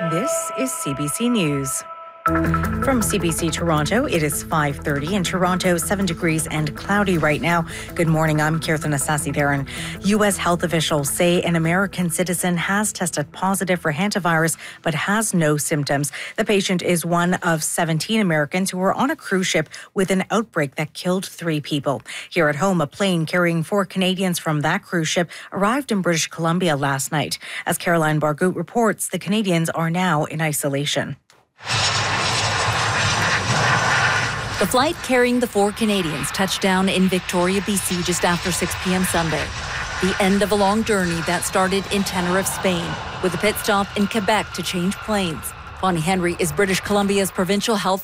This is CBC News. From CBC Toronto, it is 5:30 in Toronto, 7 degrees and cloudy right now. Good morning, I'm Kirtan Asasi-Theron. U.S. health officials say an American citizen has tested positive for hantavirus but has no symptoms. The patient is one of 17 Americans who were on a cruise ship with an outbreak that killed 3 people. Here at home, a plane carrying 4 Canadians from that cruise ship arrived in British Columbia last night. As Caroline Bargout reports, the Canadians are now in isolation. The flight carrying the 4 Canadians touched down in Victoria, BC just after 6 p.m. Sunday. The end of a long journey that started in Tenerife, Spain, with a pit stop in Quebec to change planes. Bonnie Henry is British Columbia's provincial health